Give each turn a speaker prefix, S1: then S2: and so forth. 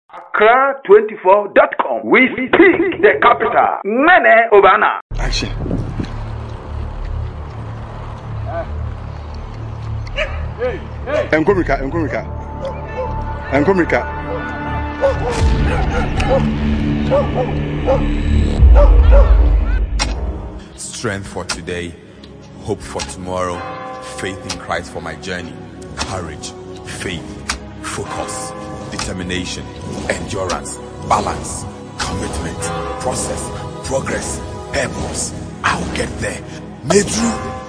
S1: Accra24.com. We speak the capital. Mene Obana.
S2: Action. Enkomika.
S3: Strength for today, hope for tomorrow, faith in Christ for my journey, courage, faith, focus, determination, endurance, balance, commitment, process, progress, purpose. I'll get there. Medru